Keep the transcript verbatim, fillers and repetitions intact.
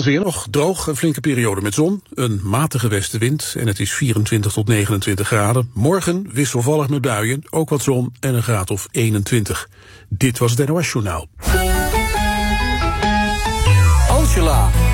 het weer nog droog, een flinke periode met zon, een matige westenwind en het is vierentwintig tot negenentwintig graden. Morgen wisselvallig met buien, ook wat zon en een graad of eenentwintig. Dit was het N O S Journaal. Angela.